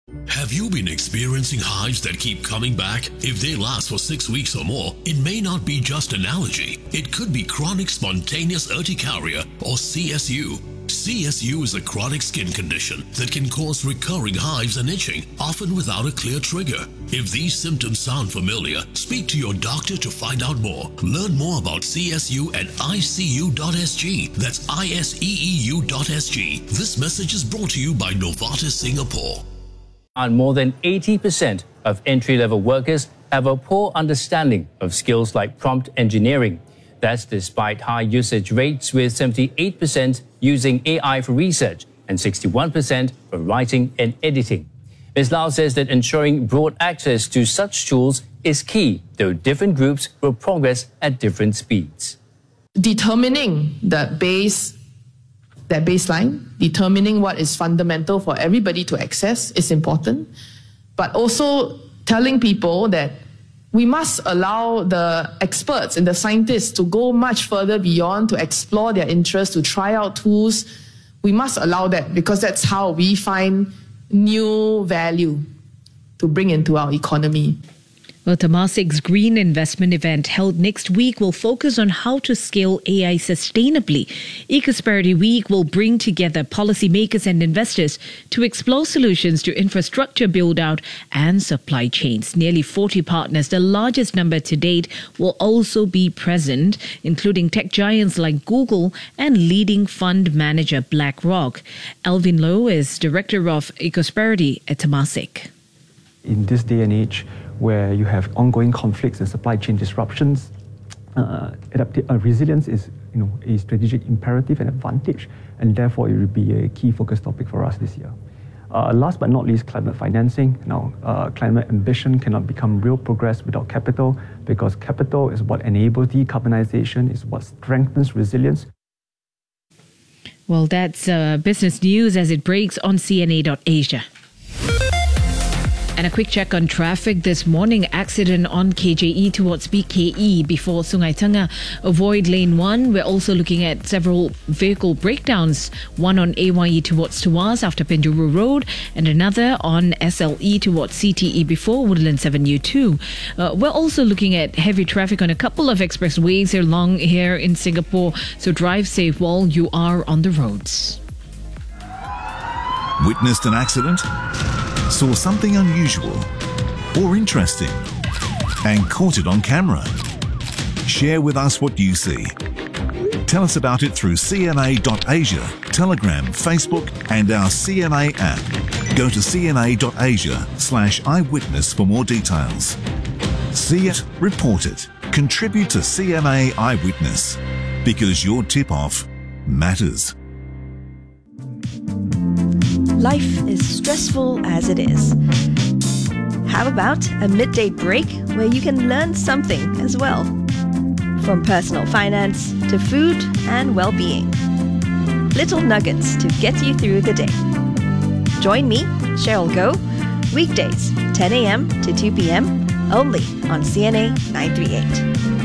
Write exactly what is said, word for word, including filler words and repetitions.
Have you been experiencing hives that keep coming back? If they last for six weeks or more, it may not be just an allergy. It could be chronic spontaneous urticaria or C S U. C S U is a chronic skin condition that can cause recurring hives and itching, often without a clear trigger. If these symptoms sound familiar, speak to your doctor to find out more. Learn more about C S U at I C U dot S G. That's I S E E U dot S G. This message is brought to you by Novartis Singapore. And more than eighty percent of entry-level workers have a poor understanding of skills like prompt engineering. That's despite high usage rates, with seventy-eight percent using A I for research and sixty-one percent for writing and editing. Miz Lau says that ensuring broad access to such tools is key, though different groups will progress at different speeds. Determining the base that baseline, determining what is fundamental for everybody to access is important, but also telling people that we must allow the experts and the scientists to go much further beyond, to explore their interests, to try out tools. We must allow that, because that's how we find new value to bring into our economy. Well, Temasek's Green Investment event held next week will focus on how to scale A I sustainably. Ecosperity Week will bring together policymakers and investors to explore solutions to infrastructure build-out and supply chains. Nearly forty partners, the largest number to date, will also be present, including tech giants like Google and leading fund manager BlackRock. Alvin Low is Director of Ecosperity at Temasek. In this day and age, where you have ongoing conflicts and supply chain disruptions, uh, adaptive, uh, resilience is you know, a strategic imperative and advantage, and therefore it will be a key focus topic for us this year. Uh, last but not least, climate financing. Now, uh, climate ambition cannot become real progress without capital, because capital is what enables decarbonization, is what strengthens resilience. Well, that's uh, business news as it breaks on C N A dot Asia. And a quick check on traffic this morning. Accident on K J E towards B K E before Sungai Tengah. Avoid lane one. We're also looking at several vehicle breakdowns. One on A Y E towards Tuas after Penjuru Road, and another on S L E towards C T E before Woodlands Avenue two. Uh, we're also looking at heavy traffic on a couple of expressways along here in Singapore. So drive safe while you are on the roads. Witnessed an accident? Saw something unusual or interesting and caught it on camera? Share with us what you see. Tell us about it through C N A dot Asia, Telegram, Facebook and our C N A app. Go to C N A dot Asia slash eyewitness for more details. See it, report it, contribute to C N A Eyewitness, because your tip-off matters. Life is stressful as it is. How about a midday break where you can learn something as well? From personal finance to food and well-being. Little nuggets to get you through the day. Join me, Cheryl Goh, weekdays ten a.m. to two p.m. only on C N A nine thirty-eight.